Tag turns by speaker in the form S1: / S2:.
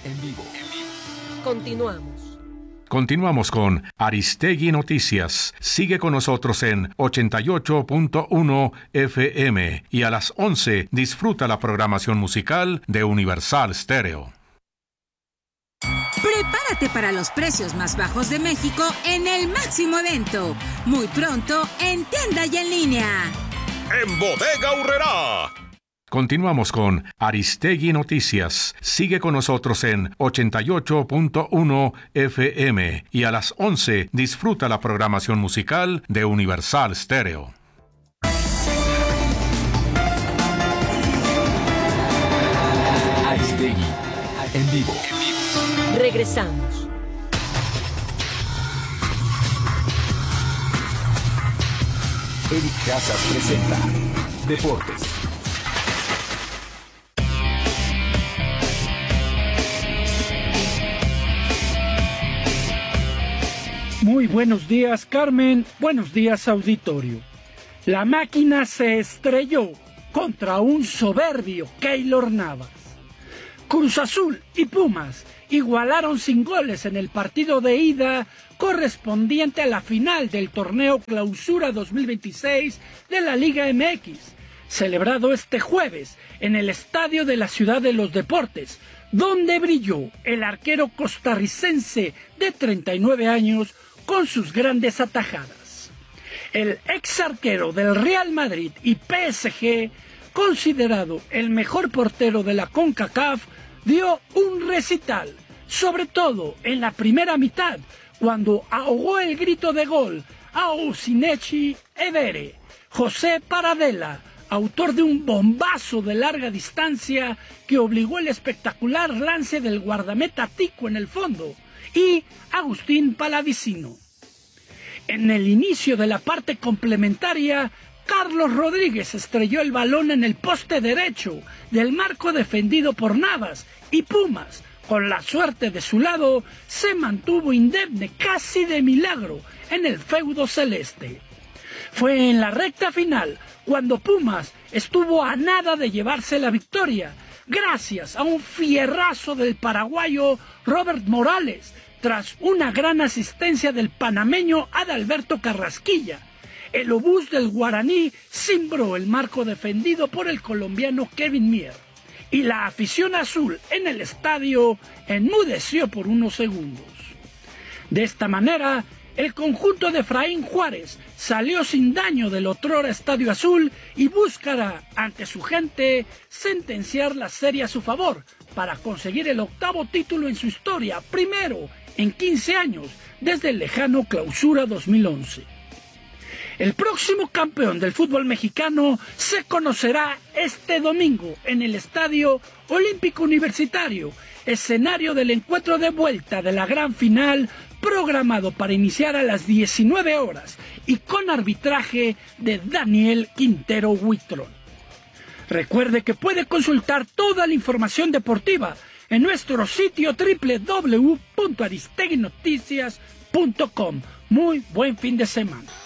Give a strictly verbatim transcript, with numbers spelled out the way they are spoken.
S1: en vivo.
S2: Continuamos.
S3: Continuamos con Aristegui Noticias. Sigue con nosotros en ochenta y ocho punto uno F M y a las once disfruta la programación musical de Universal Stereo.
S4: Prepárate para los precios más bajos de México en el máximo evento. Muy pronto en tienda y en línea.
S5: En Bodega Aurrerá.
S3: Continuamos con Aristegui Noticias. Sigue con nosotros en ochenta y ocho punto uno F M y a las once disfruta la programación musical de Universal Stereo.
S1: Aristegui, en vivo.
S2: Regresamos.
S1: Eric Casas presenta Deportes.
S6: Muy buenos días, Carmen. Buenos días, auditorio. La máquina se estrelló contra un soberbio Keylor Navas. Cruz Azul y Pumas igualaron sin goles en el partido de ida correspondiente a la final del torneo Clausura dos mil veintiséis de la Liga M X, celebrado este jueves en el Estadio de la Ciudad de los Deportes, donde brilló el arquero costarricense de treinta y nueve años con sus grandes atajadas. El ex arquero del Real Madrid y P S G, considerado el mejor portero de la CONCACAF, dio un recital, sobre todo en la primera mitad, cuando ahogó el grito de gol a Osinechi Evere. José Paradela, autor de un bombazo de larga distancia que obligó el espectacular lance del guardameta Tico en el fondo, y Agustín Palavicino. En el inicio de la parte complementaria, Carlos Rodríguez estrelló el balón en el poste derecho del marco defendido por Navas, y Pumas, con la suerte de su lado, se mantuvo indemne casi de milagro en el feudo celeste. Fue en la recta final cuando Pumas estuvo a nada de llevarse la victoria, gracias a un fierrazo del paraguayo Robert Morales, tras una gran asistencia del panameño Adalberto Carrasquilla. El obús del Guaraní cimbró el marco defendido por el colombiano Kevin Mier, y la afición azul en el estadio enmudeció por unos segundos. De esta manera, el conjunto de Efraín Juárez salió sin daño del otrora Estadio Azul y buscará, ante su gente, sentenciar la serie a su favor para conseguir el octavo título en su historia, primero en quince años, desde el lejano Clausura dos mil once. El próximo campeón del fútbol mexicano se conocerá este domingo en el Estadio Olímpico Universitario, escenario del encuentro de vuelta de la gran final, programado para iniciar a las diecinueve horas y con arbitraje de Daniel Quintero Huitrón. Recuerde que puede consultar toda la información deportiva en nuestro sitio doble u doble u doble u punto aristegui noticias punto com. Muy buen fin de semana.